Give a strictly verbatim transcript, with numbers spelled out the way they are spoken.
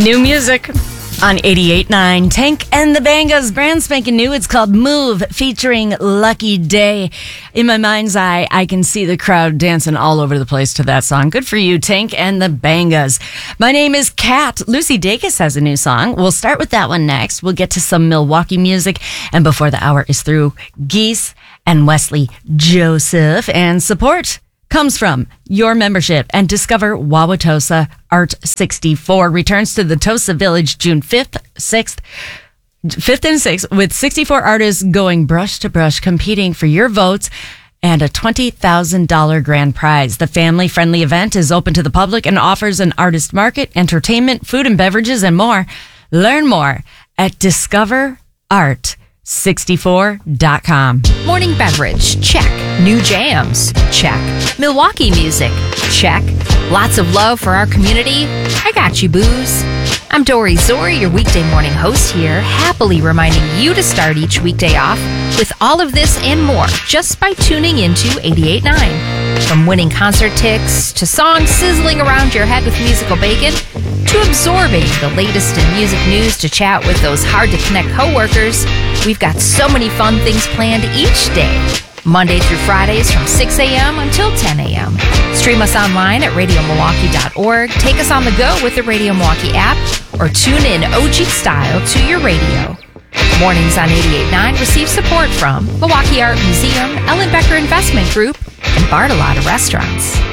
New music on eighty-eight point nine. Tank and the Bangas, brand spanking new. It's called Move, featuring Lucky Day. In my mind's eye, I can see the crowd dancing all over the place to that song. Good for you, Tank and the Bangas. My name is Kat. Lucy Dacus has a new song. We'll start with that one next. We'll get to some Milwaukee music. And before the hour is through, Geese and Wesley Joseph. And support comes from your membership, and discover Wauwatosa Art sixty-four returns to the Tosa Village June fifth, sixth, fifth and sixth, with sixty-four artists going brush to brush, competing for your votes and a twenty thousand dollars grand prize. The family-friendly event is open to the public and offers an artist market, entertainment, food and beverages, and more. Learn more at discover art sixty-four dot com. Morning beverage, check. New jams, check. Milwaukee music, check. Lots of love for our community. I got you, booze. I'm Dory Zori, your weekday morning host here, happily reminding you to start each weekday off with all of this and more just by tuning into eighty-eight point nine. From winning concert tickets to songs sizzling around your head with musical bacon, to absorbing the latest in music news, to chat with those hard-to-connect coworkers, we've got so many fun things planned each day. Monday through Fridays from six a.m. until ten a.m. Stream us online at radio milwaukee dot org. Take us on the go with the Radio Milwaukee app, or tune in O G style to your radio. Mornings on eighty-eight point nine receive support from Milwaukee Art Museum, Ellen Becker Investment Group, and Bartolotta Restaurants.